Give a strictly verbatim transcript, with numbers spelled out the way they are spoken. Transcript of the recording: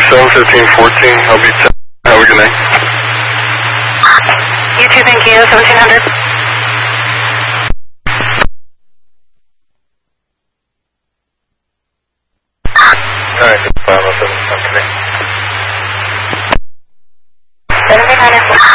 seven fifteen fourteen. I'll be ten. Have a good night. You too, thank you. seventeen hundred. Alright, five oh seven,